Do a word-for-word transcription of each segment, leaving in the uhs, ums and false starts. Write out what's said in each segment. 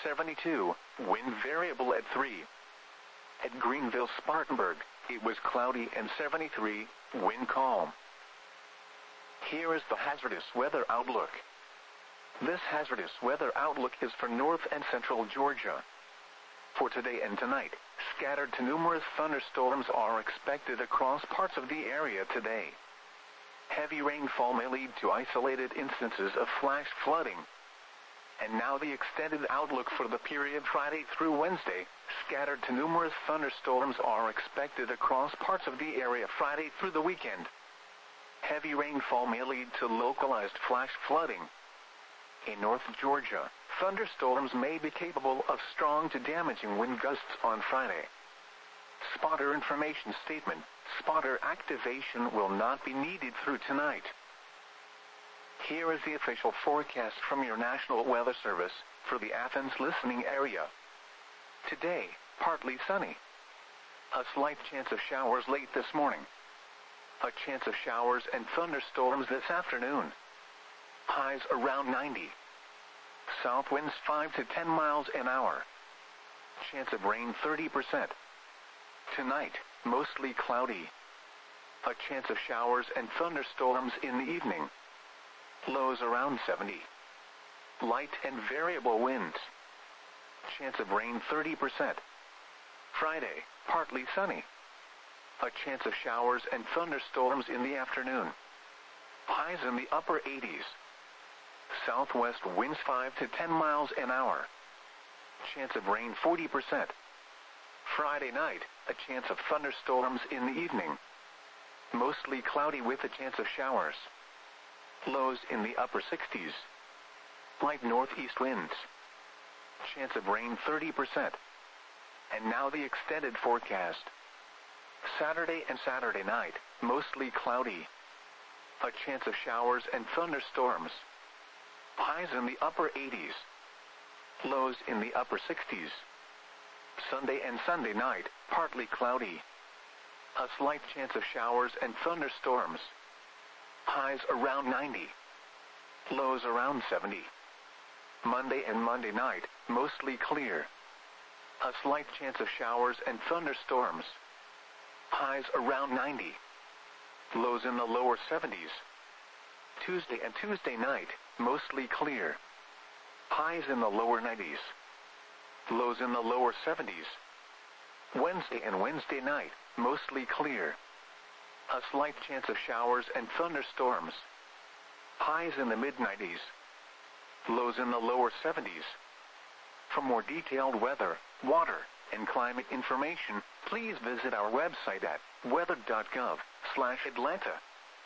seventy-two, wind variable at three. At Greenville, Spartanburg, it was cloudy and seventy-three, wind calm. Here is the hazardous weather outlook. This hazardous weather outlook is for north and central Georgia. For today and tonight, scattered to numerous thunderstorms are expected across parts of the area today. Heavy rainfall may lead to isolated instances of flash flooding. And now the extended outlook for the period Friday through Wednesday, scattered to numerous thunderstorms are expected across parts of the area Friday through the weekend. Heavy rainfall may lead to localized flash flooding. In North Georgia, thunderstorms may be capable of strong to damaging wind gusts on Friday. Spotter information statement: spotter activation will not be needed through tonight. Here is the official forecast from your National Weather Service for the Athens listening area. Today, partly sunny. A slight chance of showers late this morning. A chance of showers and thunderstorms this afternoon. Highs around ninety. South winds five to ten miles an hour. Chance of rain thirty percent. Tonight, mostly cloudy. A chance of showers and thunderstorms in the evening. Lows around seventy. Light and variable winds. Chance of rain thirty percent. Friday, partly sunny. A chance of showers and thunderstorms in the afternoon. Highs in the upper eighties. Southwest winds five to ten miles an hour. Chance of rain forty percent. Friday night, a chance of thunderstorms in the evening. Mostly cloudy with a chance of showers. Lows in the upper sixties. Light northeast winds. Chance of rain thirty percent. And now the extended forecast. Saturday and Saturday night, mostly cloudy. A chance of showers and thunderstorms. Highs in the upper eighties. Lows in the upper sixties. Sunday and Sunday night, partly cloudy. A slight chance of showers and thunderstorms. Highs around ninety. Lows around seventy. Monday and Monday night, mostly clear. A slight chance of showers and thunderstorms. Highs around ninety. Lows in the lower seventies. Tuesday and Tuesday night, mostly clear. Highs in the lower nineties. Lows in the lower seventies. Wednesday and Wednesday night, mostly clear. A slight chance of showers and thunderstorms. Highs in the mid nineties. Lows in the lower seventies. For more detailed weather, water, and climate information, please visit our website at weather dot gov slash Atlanta.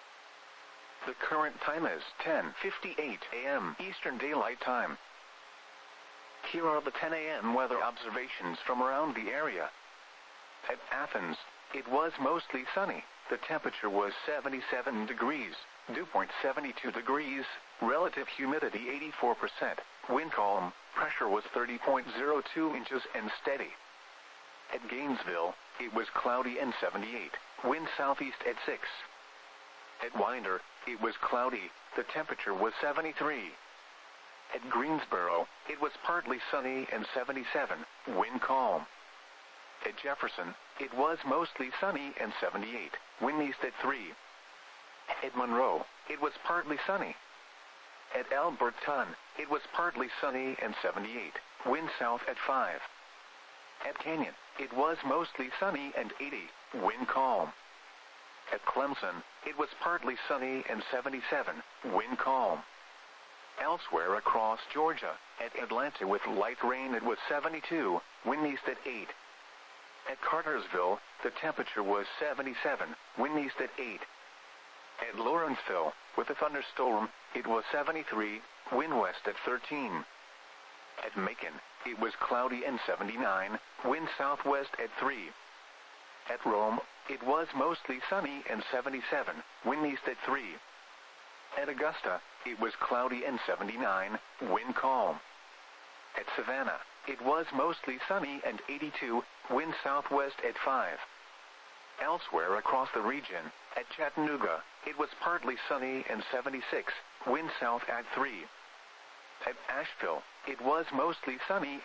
The current time is ten fifty-eight a m Eastern Daylight Time. Here are the ten a m weather observations from around the area. At Athens, it was mostly sunny. The temperature was seventy-seven degrees, dew point seventy-two degrees, relative humidity eighty-four percent, wind calm, pressure was thirty point zero two inches and steady. At Gainesville, it was cloudy and seventy-eight, wind southeast at six. At Winder, it was cloudy, the temperature was seventy-three. At Greensboro, it was partly sunny and seventy-seven, wind calm. At Jefferson, it was mostly sunny and seventy-eight, wind east at three. At Monroe, it was partly sunny. At Alberton, it was partly sunny and seventy-eight, wind south at five. At Canyon, it was mostly sunny and eighty, wind calm. At Clemson, it was partly sunny and seventy-seven, wind calm. Elsewhere across Georgia, at Atlanta with light rain it was seventy-two, wind east at eight. At Cartersville, the temperature was seventy-seven, wind east at eight. At Lawrenceville, with a thunderstorm, it was seventy-three, wind west at thirteen. At Macon, it was cloudy and seventy-nine, wind southwest at three. At Rome, it was mostly sunny and seventy-seven, wind east at three. At Augusta, it was cloudy and seventy-nine, wind calm. At Savannah, it was mostly sunny and eighty-two, wind southwest at five. Elsewhere across the region, at Chattanooga, it was partly sunny and seventy-six, wind south at three. At Asheville, it was mostly sunny